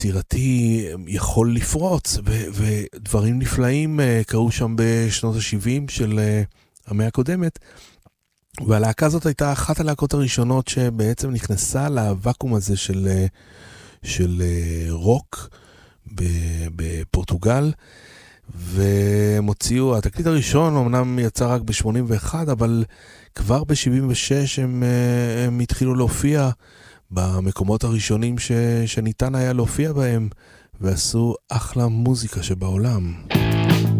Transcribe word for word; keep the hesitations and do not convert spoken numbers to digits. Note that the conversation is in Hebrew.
יצירתי יכול לפרוץ, ו- ודברים נפלאים קרו שם בשנות ה-שבעים של המאה הקודמת, והלהקה הזאת הייתה אחת הלהקות הראשונות שבעצם נכנסה לוואקום הזה של, של רוק בפורטוגל, והם הוציאו, התקליט הראשון אמנם יצא רק ב-שמונים ואחת, אבל כבר ב-שבעים ושש הם, הם התחילו להופיע במקומות הראשונים ש, שניתן היה להופיע בהם, ועשו אחלה מוזיקה שבעולם.